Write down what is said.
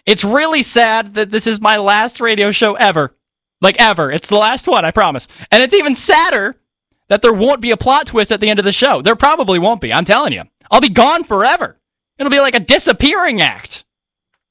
It's really sad that this is my last radio show ever. Like, ever. It's the last one, I promise. And it's even sadder that there won't be a plot twist at the end of the show. There probably won't be, I'm telling you. I'll be gone forever. It'll be like a disappearing act.